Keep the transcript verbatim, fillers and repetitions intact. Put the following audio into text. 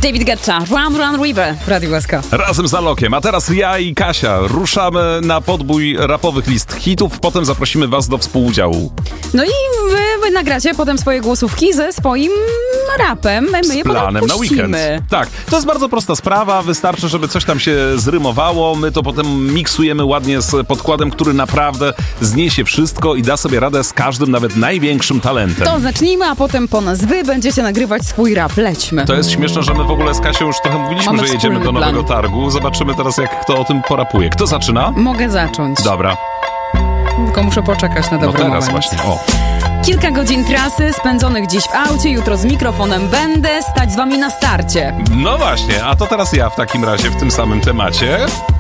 David Guetta, Run Run River w Radiu S K. Razem z Alokiem, a teraz ja i Kasia ruszamy na podbój rapowych list hitów, potem zaprosimy was do współudziału. No i wy, wy nagracie potem swoje głosówki ze swoim rapem, my z je planem potem na weekend. puścimy. Tak, to jest bardzo prosta sprawa, wystarczy, żeby coś tam się zrymowało, my to potem miksujemy ładnie z podkładem, który naprawdę zniesie wszystko i da sobie radę z każdym, nawet największym talentem. To zacznijmy, a potem po nas wy będziecie nagrywać swój rap. Lećmy. To jest śmieszne, że my w ogóle z Kasią już trochę mówiliśmy, Mamy że jedziemy do wspólny nowego plan. targu. Zobaczymy teraz, jak kto o tym porapuje. Kto zaczyna? Mogę zacząć. Dobra. Tylko muszę poczekać na No dobry teraz moment. właśnie. O. Kilka godzin trasy spędzonych dziś w aucie, jutro z mikrofonem będę stać z wami na starcie. No właśnie, a to teraz ja w takim razie w tym samym temacie.